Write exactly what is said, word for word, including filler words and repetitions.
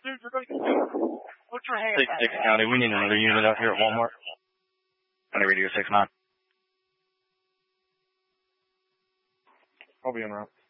Dude, you're going to put your hand six six County, we need another unit out here at Walmart. County Radio six nine. I'll be en route.